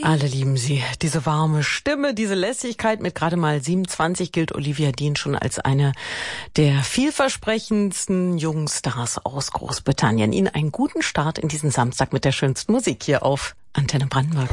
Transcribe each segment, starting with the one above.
Alle lieben sie. Diese warme Stimme, diese Lässigkeit. Mit gerade mal 27 gilt Olivia Dean schon als eine der vielversprechendsten jungen Stars aus Großbritannien. Ihnen einen guten Start in diesen Samstag mit der schönsten Musik hier auf Antenne Brandenburg.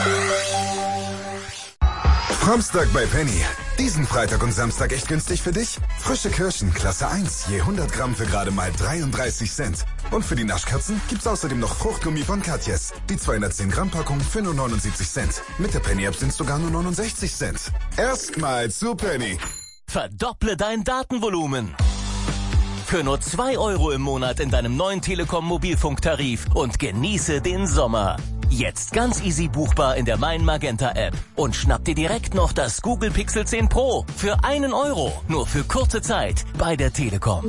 Samstag bei Penny. Diesen Freitag und Samstag echt günstig für dich? Frische Kirschen, Klasse 1, je 100 Gramm für gerade mal 33 Cent. Und für die Naschkatzen gibt's außerdem noch Fruchtgummi von Katjes. Die 210 Gramm Packung für nur 79 Cent. Mit der Penny-App sind's sogar nur 69 Cent. Erstmal zu Penny. Verdopple dein Datenvolumen. Für nur 2 Euro im Monat in deinem neuen Telekom-Mobilfunktarif und genieße den Sommer. Jetzt ganz easy buchbar in der Mein Magenta App. Und schnapp dir direkt noch das Google Pixel 10 Pro für 1 Euro. Nur für kurze Zeit bei der Telekom.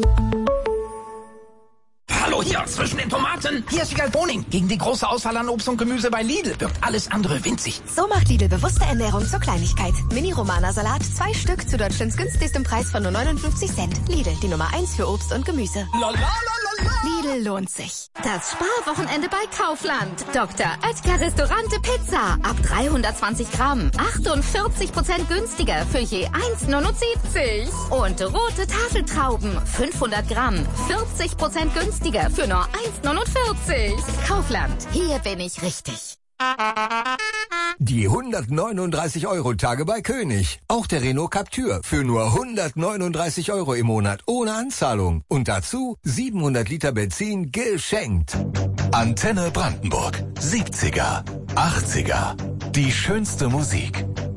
Hallo hier, zwischen den Tomaten. Hier ist Wiegald Boning. Gegen die große Auswahl an Obst und Gemüse bei Lidl wirkt alles andere winzig. So macht Lidl bewusste Ernährung zur Kleinigkeit. Mini-Romana-Salat, 2 Stück zu Deutschlands günstigstem Preis von nur 59 Cent. Lidl, die Nummer 1 für Obst und Gemüse. Lidl lohnt sich. Das Sparwochenende bei Kaufland. Dr. Oetker Restaurante Pizza. Ab 320 Gramm. 48% günstiger für je 1,79. Und rote Tafeltrauben. 500 Gramm. 40% günstiger für nur 1,49. Kaufland. Hier bin ich richtig. Die 139-Euro-Tage bei König. Auch der Renault Captur für nur 139 Euro im Monat ohne Anzahlung. Und dazu 700 Liter Benzin geschenkt. Antenne Brandenburg. 70er, 80er. Die schönste Musik.